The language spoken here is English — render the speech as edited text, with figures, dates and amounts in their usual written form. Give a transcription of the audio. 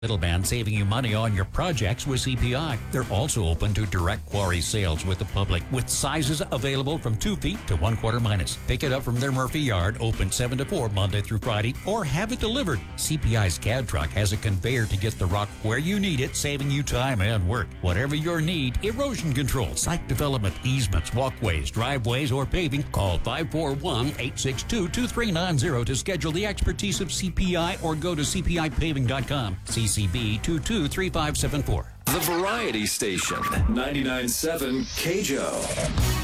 Middleman, saving you money on your projects with CPI. They're also open to direct quarry sales with the public, with sizes available from 2 feet to 1/4 minus. Pick it up from their Murphy yard, open 7 to 4 Monday through Friday, or have it delivered. CPI's cab truck has a conveyor to get the rock where you need it, saving you time and work. Whatever your need, erosion control, site development, easements, walkways, driveways, or paving, call 541-862-2390 to schedule the expertise of CPI or go to cpipaving.com. CCB 223574. The Variety Station, 99.7 KJO.